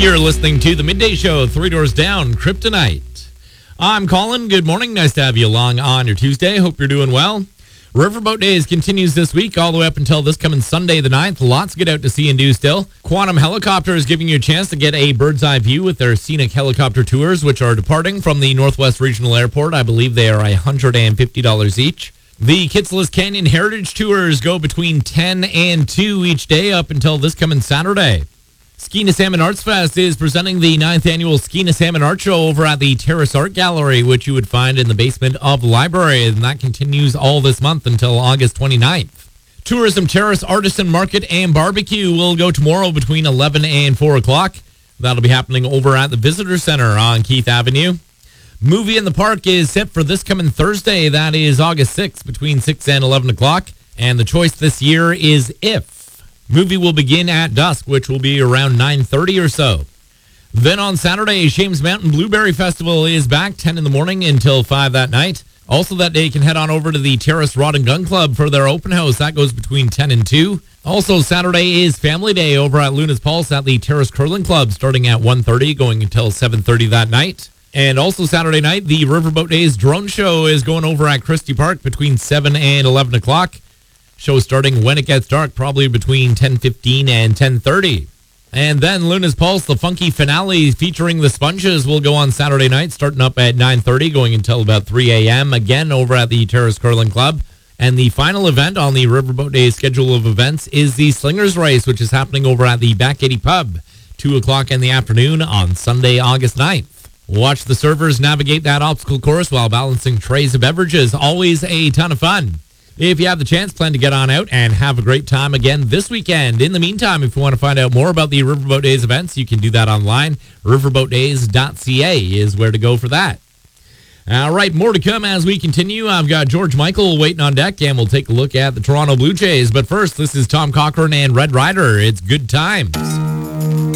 You're listening to The Midday Show, Three Doors Down, Kryptonite. I'm Colin. Good morning. Nice to have you along on your Tuesday. Hope you're doing well. Riverboat Days continues this week all the way up until this coming Sunday the 9th. Lots to get out to see and do still. Quantum Helicopter is giving you a chance to get a bird's eye view with their scenic helicopter tours, which are departing from the Northwest Regional Airport. I believe they are $150 each. The Kitsilus Canyon Heritage Tours go between 10 and 2 each day up until this coming Saturday. Skeena Salmon Arts Fest is presenting the 9th annual Skeena Salmon Art Show over at the Terrace Art Gallery, which you would find in the basement of the library, and that continues all this month until August 29th. Tourism Terrace Artisan Market and Barbecue will go tomorrow between 11 and 4 o'clock. That'll be happening over at the Visitor Center on Keith Avenue. Movie in the Park is set for this coming Thursday. That is August 6th between 6 and 11 o'clock, and the choice this year is If. Movie will begin at dusk, which will be around 9:30 or so. Then on Saturday, Shames Mountain Blueberry Festival is back 10 in the morning until 5 that night. Also that day, you can head on over to the Terrace Rod and Gun Club for their open house. That goes between 10 and 2. Also, Saturday is Family Day over at Luna's Pulse at the Terrace Curling Club, starting at 1:30, going until 7:30 that night. And also Saturday night, the Riverboat Days Drone Show is going over at Christie Park between 7 and 11 o'clock. Show starting when it gets dark, probably between 10:15 and 10:30. And then Luna's Pulse, the funky finale featuring the Sponges, will go on Saturday night, starting up at 9:30, going until about 3 a.m., again over at the Terrace Curling Club. And the final event on the Riverboat Days schedule of events is the Slingers Race, which is happening over at the Back 80 Pub, 2 o'clock in the afternoon on Sunday, August 9th. Watch the surfers navigate that obstacle course while balancing trays of beverages. Always a ton of fun. If you have the chance, plan to get on out and have a great time again this weekend. In the meantime, if you want to find out more about the Riverboat Days events, you can do that online. Riverboatdays.ca is where to go for that. All right, more to come as we continue. I've got George Michael waiting on deck, and we'll take a look at the Toronto Blue Jays. But first, this is Tom Cochrane and Red Rider. It's Good Times.